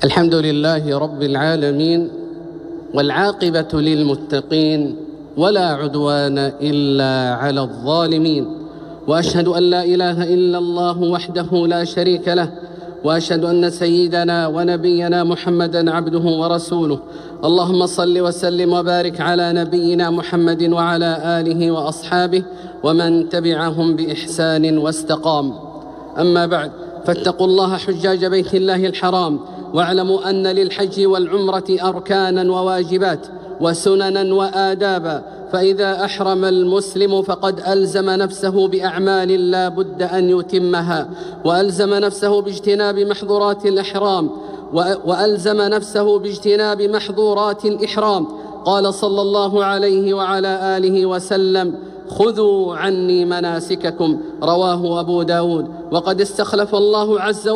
الحمد لله رب العالمين، والعاقبة للمتقين، ولا عدوان إلا على الظالمين. وأشهد أن لا إله إلا الله وحده لا شريك له، وأشهد أن سيدنا ونبينا محمدًا عبده ورسوله. اللهم صل وسلم وبارك على نبينا محمد وعلى آله وأصحابه ومن تبعهم بإحسان واستقام. أما بعد، فاتقوا الله حجاج بيت الله الحرام، واعلموا أن للحج والعمرة أركانا وواجبات وسننا وآدابا، فإذا أحرم المسلم فقد ألزم نفسه بأعمال لا بد أن يتمها، وألزم نفسه باجتناب محظورات الإحرام قال صلى الله عليه وعلى آله وسلم: خذوا عني مناسككم، رواه أبو داود. وقد استخلف الله عز